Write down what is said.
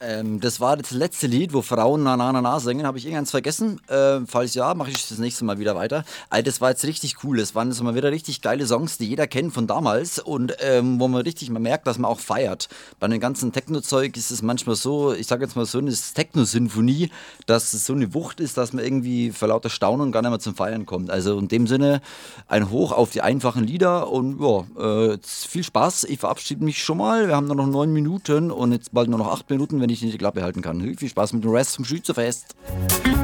Das war das letzte Lied, wo Frauen na na na na singen. Habe ich irgendeins vergessen? Falls ja, mache ich das nächste Mal wieder weiter. Das war jetzt richtig cool. Das waren jetzt mal wieder richtig geile Songs, die jeder kennt von damals und wo man richtig mal merkt, dass man auch feiert. Bei dem ganzen Techno-Zeug ist es manchmal so, ich sage jetzt mal so eine Techno-Symphonie, dass es so eine Wucht ist, dass man irgendwie vor lauter Staunen gar nicht mehr zum Feiern kommt. Also in dem Sinne ein Hoch auf die einfachen Lieder und ja, viel Spaß. Ich verabschiede mich schon mal. Wir haben nur noch 9 Minuten und jetzt bald nur noch 8 Minuten, wenn ich nicht die Klappe halten kann. Viel Spaß mit dem Rest vom Schützerfest.